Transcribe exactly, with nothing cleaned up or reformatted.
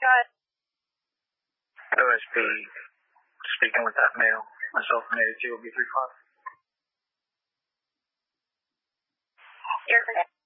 Go ahead. O S P, speaking with that male. Myself and eighty-two will be three five. You're correct.